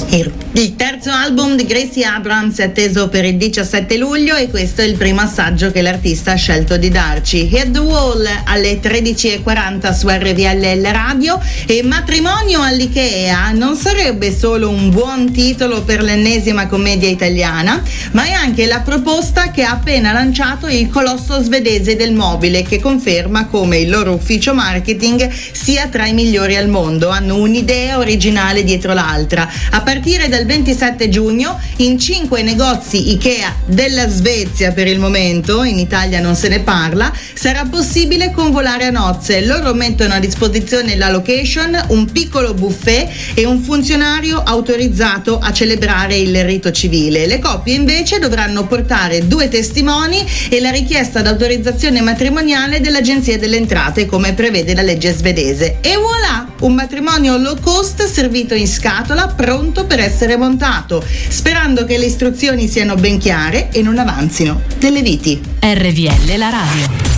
Il terzo album di Gracie Abrams è atteso per il 17 luglio e questo è il primo assaggio che l'artista ha scelto di darci. Hit the Wall alle 13.40 su RVLL Radio. E Matrimonio all'Ikea non sarebbe solo un buon titolo per l'ennesima commedia italiana, ma è anche la proposta che ha appena lanciato il colosso svedese del mobile, che conferma come il loro ufficio marketing sia tra i migliori al mondo. Hanno un'idea originale dietro l'altra. A partire dal 27 giugno in 5 negozi Ikea della Svezia, per il momento in Italia non se ne parla, sarà possibile convolare a nozze. Loro mettono a disposizione la location, un piccolo buffet e un funzionario autorizzato a celebrare il rito civile. Le coppie invece dovranno portare 2 testimoni e la richiesta d'autorizzazione matrimoniale dell'Agenzia delle Entrate, come prevede la legge svedese. E voilà! Un matrimonio low cost servito in scatola, pronto per essere montato, sperando che le istruzioni siano ben chiare e non avanzino delle viti. RVL la radio.